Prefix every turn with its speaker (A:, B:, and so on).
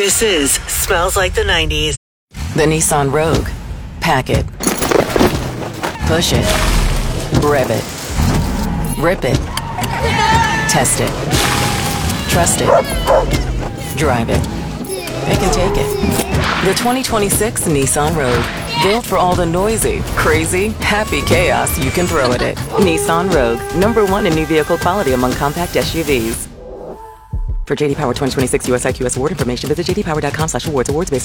A: This is Smells Like the 90s.
B: The Nissan Rogue. Pack it. Push it. Rev it. Rip it. Test it. Trust it. Drive it. Pick and take it. The 2026 Nissan Rogue. Built for all the noisy, crazy, happy chaos you can throw at it. Nissan Rogue. #1 in new vehicle quality among compact SUVs. For JD Power 2026 US IQS award information, visit jdpower.com/awards. Awards based